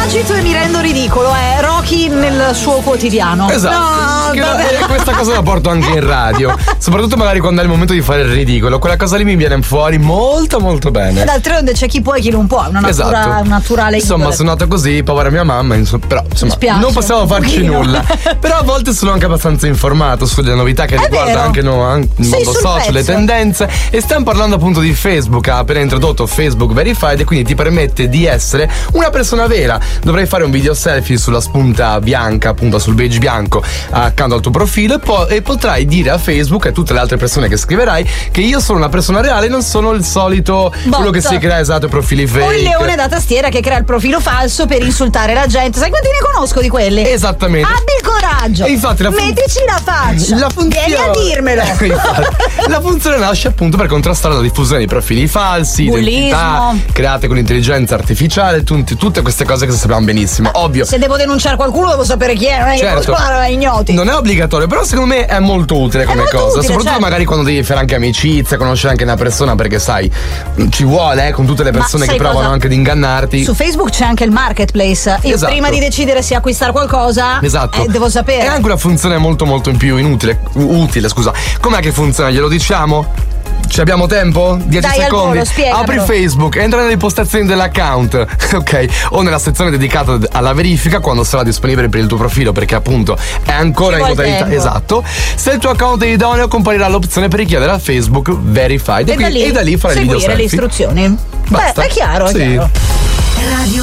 agito e mi rendo ridicolo, Rocky nel suo quotidiano. Esatto. Questa cosa la porto anche in radio. Soprattutto magari quando è il momento di fare il ridicolo. Quella cosa lì mi viene fuori molto molto bene. E d'altronde c'è chi può e chi non può. È una natura, un naturale. Insomma, sono nato così, povera mia mamma. Però insomma, non possiamo farci nulla. Però a volte sono anche abbastanza informato sulle novità che riguardano anche il mondo social, le tendenze. E stiamo parlando appunto di Facebook. Ha appena introdotto Facebook Verified e quindi ti permette di essere una persona vera. Dovrai fare un video selfie sulla spunta bianca, appunto sul beige bianco accanto al tuo profilo e potrai dire a Facebook e a tutte le altre persone che scriverai che io sono una persona reale, non sono il solito quello che si crea profili fake. O il leone da tastiera che crea il profilo falso per insultare la gente. Sai quanti ne conosco di quelli? Esattamente. Abbi il coraggio. E infatti mettici la faccia. Vieni a dirmelo. La funzione nasce appunto per contrastare la diffusione di profili falsi, identità create con l'intelligenza artificiale, tutte queste cose che sappiamo benissimo. Ovvio. Se devo denunciare qualcuno devo sapere chi è, non è che posso sparare ignoti. Non è obbligatorio, però secondo me è molto utile come cosa. Soprattutto magari quando devi fare anche amicizia, conoscere anche una persona, perché sai, ci vuole con tutte le persone che provano anche ad ingannarti. Su Facebook c'è anche il marketplace. Io prima di decidere se acquistare qualcosa devo sapere. È anche una funzione molto molto in più utile, scusa. Com'è che funziona? Glielo diciamo? Ci abbiamo tempo? 10 secondi. Apri Facebook, entra nelle impostazioni dell'account, ok? O nella sezione dedicata alla verifica quando sarà disponibile per il tuo profilo, perché appunto è ancora in modalità. Esatto. Se il tuo account è idoneo, comparirà l'opzione per richiedere a Facebook Verified e da lì fare il video selfie. Seguire le istruzioni. Basta. Beh, è chiaro, è chiaro. Radio